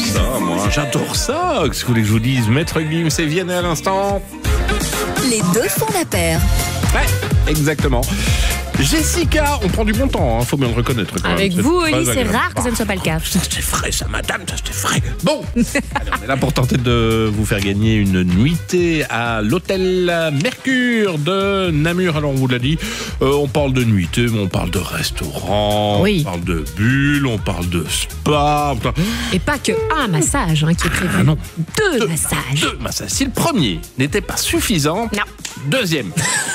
ça, moi. J'adore ça. Qu'est-ce que vous voulez que je vous dise? Maître Gims et Vianney à l'instant. Les deux font la paire. Ouais, exactement. Jessica, on prend du bon temps, faut bien le reconnaître. Quand Avec même. vous, Très Oli, c'est agréable. rare que ça ne soit pas le cas. Ça c'était frais, ça, madame, ça c'était frais. Bon, allez, on est là pour tenter de vous faire gagner une nuitée à l'hôtel Mercure de Namur. Alors, on vous l'a dit, on parle de nuitée, mais on parle de restaurant, Oui. on parle de bulles, on parle de spa. Et pas que un massage qui est prévu. Ah non. Deux massages. Deux massages. Si le premier n'était pas suffisant, Non. deuxième.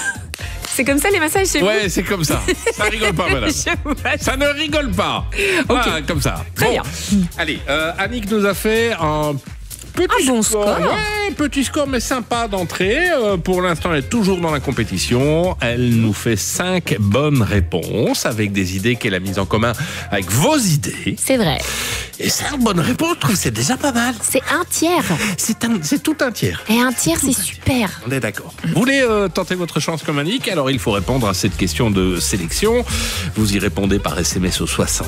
C'est comme ça les massages chez Ouais, c'est comme ça. Ça rigole pas, madame. Je vous rassure. Ça ne rigole pas. Voilà, comme ça. Très bien. Allez, Annick nous a fait un petit bon score. Ouais, petit score, mais sympa d'entrée. Pour l'instant, elle est toujours dans la compétition. Elle nous fait 5 bonnes réponses avec des idées qu'elle a mises en commun avec vos idées. C'est vrai. Et 5 bonnes réponses, je trouve que c'est déjà pas mal. C'est un tiers. C'est tout un tiers. Et un tiers, c'est super. On est d'accord. Vous voulez tenter votre chance comme Annick? Alors, il faut répondre à cette question de sélection. Vous y répondez par SMS au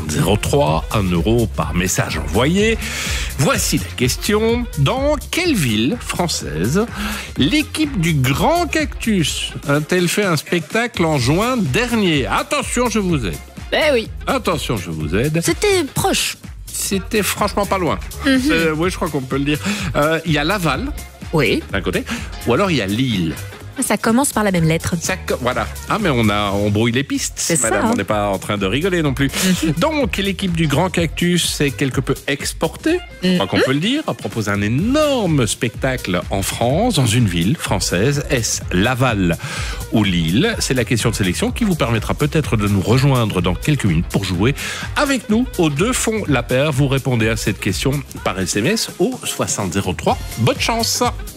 6003, 1 euro par message envoyé. Voici la question. Dans quelle ville française l'équipe du Grand Cactus a-t-elle fait un spectacle en juin dernier? Attention, je vous aide. Eh oui. Attention, je vous aide. C'était proche. C'était franchement pas loin. Oui, je crois qu'on peut le dire. Il y a Laval, Oui. d'un côté, ou alors il y a Lille. Ça commence par la même lettre. Voilà. Ah, mais on brouille les pistes. C'est ça, Madame, hein. on n'est pas en train de rigoler non plus. Donc, l'équipe du Grand Cactus s'est quelque peu exportée, je crois qu'on peut le dire, a proposé un énorme spectacle en France, dans une ville française. Est-ce Laval ou Lille? C'est la question de sélection qui vous permettra peut-être de nous rejoindre dans quelques minutes pour jouer avec nous aux deux fonds la paire. Vous répondez à cette question par SMS au 6003. Bonne chance!